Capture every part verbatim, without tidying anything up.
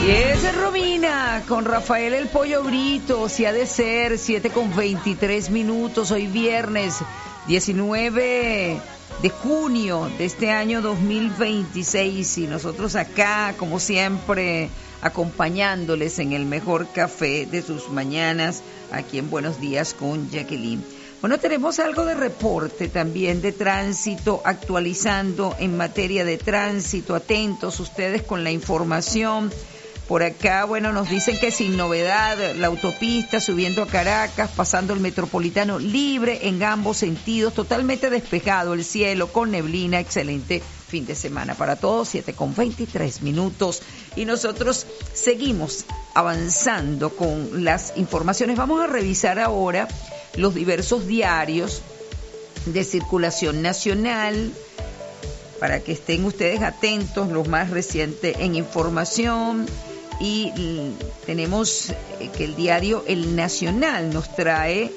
Es Romina con Rafael el Pollo Brito, si ha de ser, siete con veintitrés minutos, hoy viernes diecinueve de junio de este año dos mil veintiséis, y nosotros acá, como siempre, acompañándoles en el mejor café de sus mañanas, aquí en Buenos Días con Jacqueline. Bueno, tenemos algo de reporte también de tránsito, actualizando en materia de tránsito. Atentos ustedes con la información. Por acá, bueno, nos dicen que sin novedad, la autopista subiendo a Caracas, pasando el Metropolitano libre en ambos sentidos, totalmente despejado el cielo con neblina. Excelente fin de semana para todos, siete con veintitrés minutos. Y nosotros seguimos avanzando con las informaciones. Vamos a revisar ahora los diversos diarios de circulación nacional, para que estén ustedes atentos, los más recientes en información. Y tenemos que el diario El Nacional nos trae: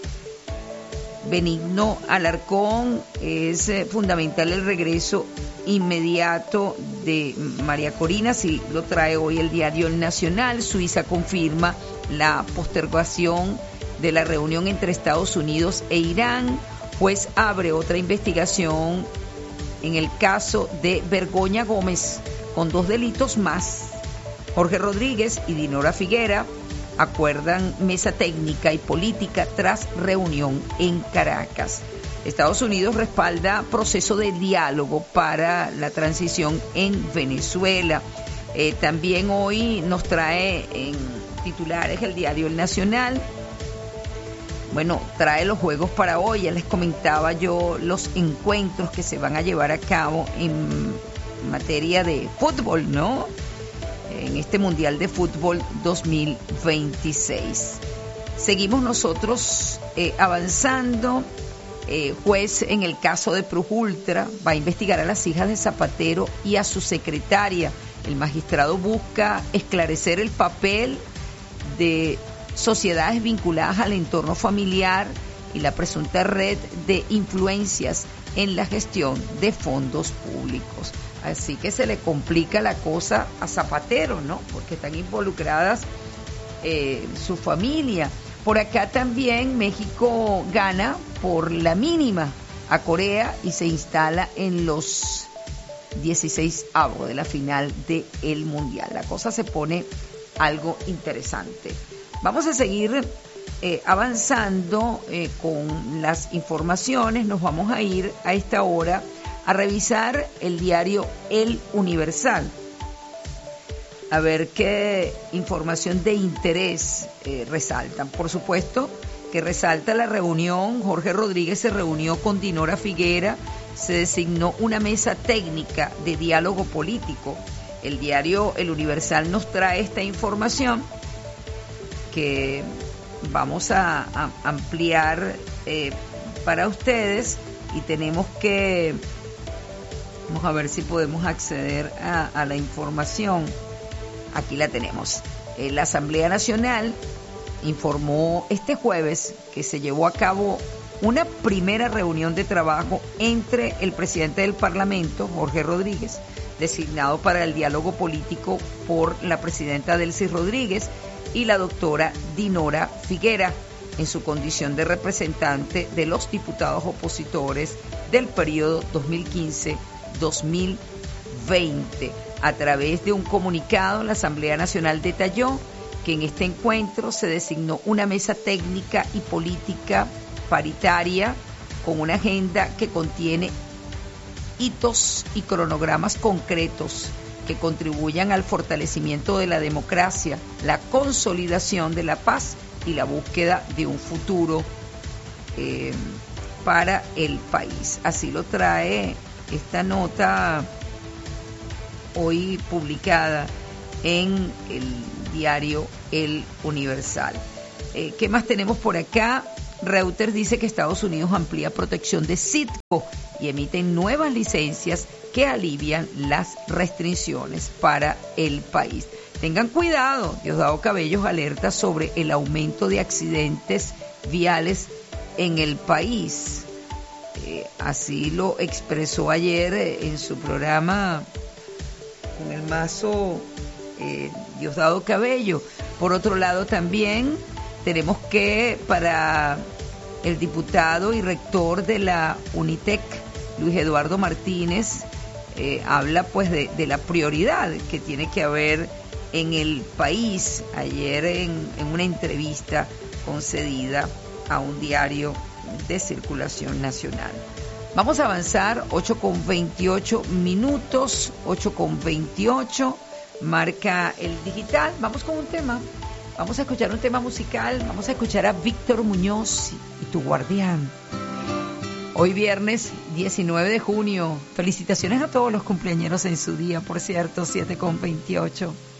Benigno Alarcón, es fundamental el regreso inmediato de María Corina, si lo trae hoy el diario El Nacional. Suiza confirma la postergación de la reunión entre Estados Unidos e Irán. Juez abre otra investigación en el caso de Bergoña Gómez con dos delitos más. Jorge Rodríguez y Dinora Figuera acuerdan mesa técnica y política tras reunión en Caracas. Estados Unidos respalda proceso de diálogo para la transición en Venezuela. Eh, también hoy nos trae en titulares el diario El Nacional. Bueno, trae los juegos para hoy. Ya les comentaba yo los encuentros que se van a llevar a cabo en materia de fútbol, ¿no? En este Mundial de Fútbol dos mil veintiséis. Seguimos nosotros eh, avanzando. Eh, juez en el caso de Plus Ultra va a investigar a las hijas de Zapatero y a su secretaria. El magistrado busca esclarecer el papel de sociedades vinculadas al entorno familiar y la presunta red de influencias en la gestión de fondos públicos. Así que se le complica la cosa a Zapatero, ¿no? Porque están involucradas eh, su familia. Por acá también México gana por la mínima a Corea y se instala en los dieciséis avos de la final del Mundial. La cosa se pone algo interesante. Vamos a seguir eh, avanzando eh, con las informaciones. Nos vamos a ir a esta hora a revisar el diario El Universal, a ver qué información de interés eh, resaltan. Por supuesto que resalta la reunión. Jorge Rodríguez se reunió con Dinora Figuera, se designó una mesa técnica de diálogo político. El diario El Universal nos trae esta información que vamos a, a ampliar eh, para ustedes, y tenemos que vamos a ver si podemos acceder a, a la información. Aquí la tenemos. Eh, la Asamblea Nacional informó este jueves que se llevó a cabo una primera reunión de trabajo entre el presidente del Parlamento, Jorge Rodríguez, designado para el diálogo político por la presidenta Delcy Rodríguez, y la doctora Dinora Figuera, en su condición de representante de los diputados opositores del periodo dos mil quince a dos mil veinte. A través de un comunicado, la Asamblea Nacional detalló que en este encuentro se designó una mesa técnica y política paritaria con una agenda que contiene hitos y cronogramas concretos que contribuyan al fortalecimiento de la democracia, la consolidación de la paz y la búsqueda de un futuro eh, para el país. Así lo trae esta nota hoy publicada en el diario El Universal. Eh, ¿Qué más tenemos por acá? Reuters dice que Estados Unidos amplía protección de Citgo y emiten nuevas licencias que alivian las restricciones para el país. Tengan cuidado, Diosdado Cabellos alerta sobre el aumento de accidentes viales en el país. Eh, así lo expresó ayer eh, en su programa con el Mazo, eh, Diosdado Cabello. Por otro lado también tenemos que para el diputado y rector de la UNITEC, Luis Eduardo Martínez, eh, habla pues de, de la prioridad que tiene que haber en el país. Ayer en, en una entrevista concedida a un diario de circulación nacional. Vamos a avanzar, ocho con veintiocho minutos, ocho con veintiocho, marca el digital. Vamos con un tema, vamos a escuchar un tema musical, vamos a escuchar a Víctor Muñoz y Tu Guardián. Hoy viernes diecinueve de junio, felicitaciones a todos los cumpleañeros en su día, por cierto, siete con veintiocho.